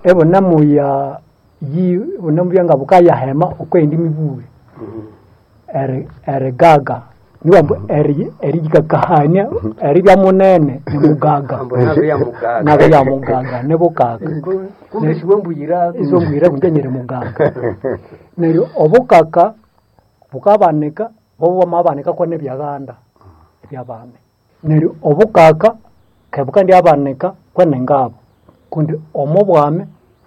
ebo namu ya yi namu yanga bukaya hema ukwendi mibuwe gaga niwambo gikakahania bya munene ni mugaga nabe ya mugaga nebo kaka kumbe siwembuyira izo mbuyira kunjenyere mugaga neryo obukaka bukabaneka bo mabaneka ko nebyaganda byabane neryo obukaka kebuka ndi abaneka kwene ngabo kundi omobwame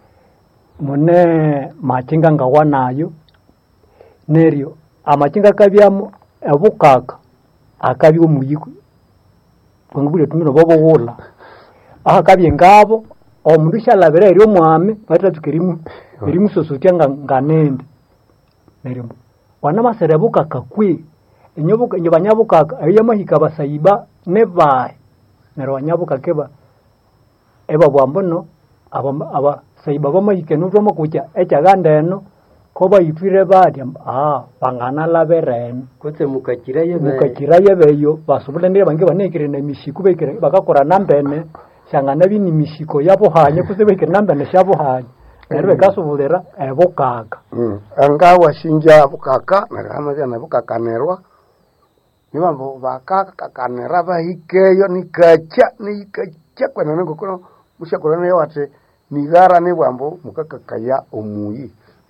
mune machinga ngawanayo neryo amachinga kabyamo obukaka akabyo muyiku ngubule tumiro bobo wola akabye ngabo omundu shalabere eri omwame batatukirimu eri sosotia nganende neryo wana masere bukaka kwi nyobanyabukaka ayamahika basayiba nebaye neryo wanyabuka keba eba bwambono aba sayiba bamahike n'ubwo kucha ekyaganda eno koba yitwire badya bangana laberen kotse mukakira yebeyo basubule ndire bange banekire na mishiko bekire bakakora nambene shangana bini mishiko yabo hanye kuzebekire nambene shabo hanye nerwe kasubulera ebukaka anga washinja bukaka naramaza na bukaka nerwa nibambo bakaka kakanera bahikeyo nikacha kwena ngokoro mushakora nayo ate nigara ne bwambo mukakakaya omuyi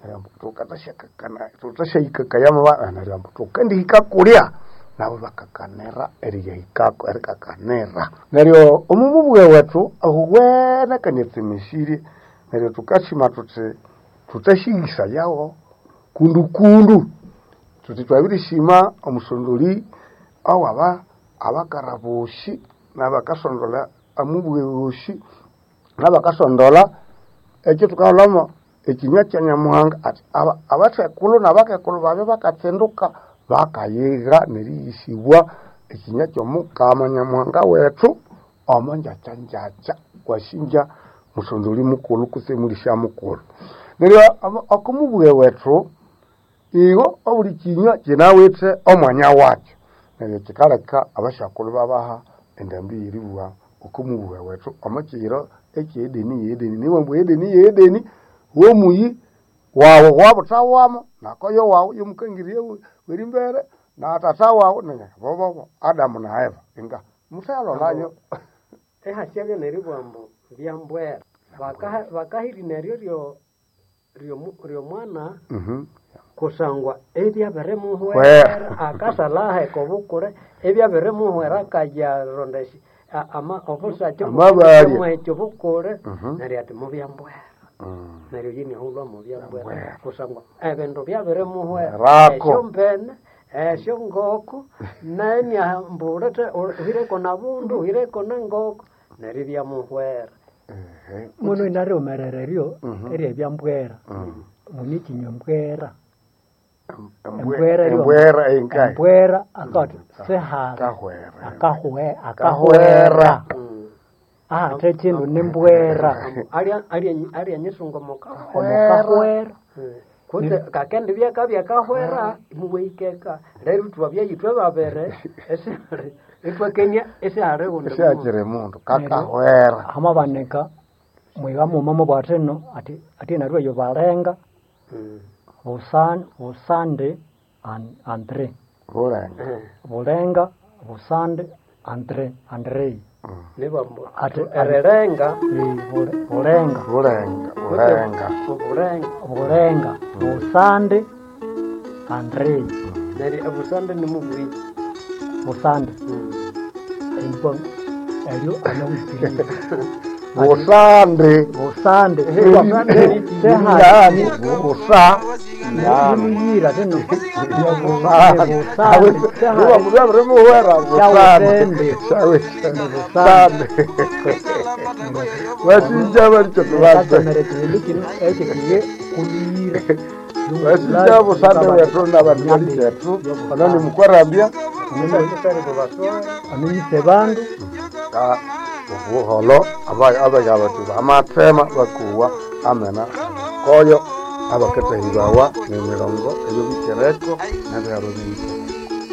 tutashikakaya mwa narambo tukandi hikakulia nabo bakakanera eriya hikako erikakanera neryo omububwe wetu ahubwena kanyetimishiri neryo tukashima tutashigisa yawo kundu tutitwabirishima omusondoli awaba abakarabushi nabakasondola amubwe bushi nabakasondola ekyo tukalamo ekinya kya Nyamuhanga ati abathekulu nabakekulu babe bakatsenduka bakayiga neriyisibwa ekinya ky'omukama Nyamuhanga wetu omanja chanjacha kwashinja musondoli mukulu kusemulisha mukulu neryo akumubwe wetu igo obuli kinya kinawete omwanya wakyo neryo kikaleka abashakulu babaha endambi yiriwa okumubwe wetu amakiro ekyedeni niwe mbwe yedeni womuyi wawe wabutawamo nakoyo wawe yomukangiriye werimbere na tata wawe nanya bobo Adamu na Eva inga musalo lanyo hasiaga neribwambo byambwera bakahiri neryo ryo mwana kusangwa ebya beremuhwera akasalahe kobukure ebya beremuhwera kajya rondeshi ama ofosa cyo bukure neryo ati mubyambwera neryo yini hulwa mubyambwera kusangwa ebendo bya beremuhwera eshompene eshongoko nani ambulete hireko na bundu hireko na ngoko neryo byamuhwera muno inari omerereryo eri ebyambwera muniki nyombwera embwera akati sehara akahwera tekindu nembwera ali nyesungo mokahwera kunde kakende byakabya kahwera muweikeka rero twabya yitwe babere etwakenya esare wonde esakire mundu kakahwera amabaneka mwiga mumamo bwateno ati narwa yo balenga Busande Andre Bulenga Busande Andre nebambo erenga Bulenga Busande Andre neri Busande ni mubwi Busande inbo elio anawistiri Busande sehani busa yira teno niba mudabere muhwera busande washinja baricyo tubaze washinja busande wetu n'abantu betu banani mukwarambya amenyise bandu ubuholo abagabatu amatema bakuwa amena koyo abakatahibawa n'emirongo eyo bikereko n'abyaro b'inko